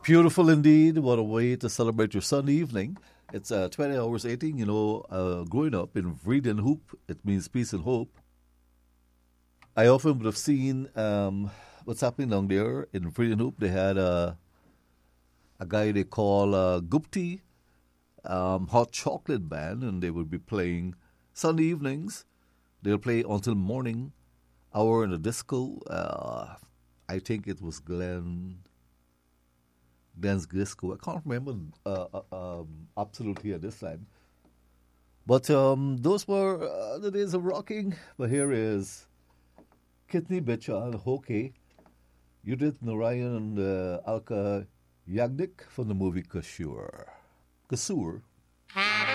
Beautiful indeed. What a way to celebrate your Sunday evening. It's 20 hours 18. Growing up in Vreden Hoop, it means peace and hope. I often would have seen what's happening down there in Vreden Hoop. They had a guy they call Gupti Hot Chocolate Band, and they would be playing Sunday evenings. They'll play until morning hour in the disco. I think it was Glenn's disco. I can't remember absolutely at this time. But those were the days of rocking. But here is Kitni Bicha and Hoke, Judith Narayan and Alka Yagnik from the movie Kasur.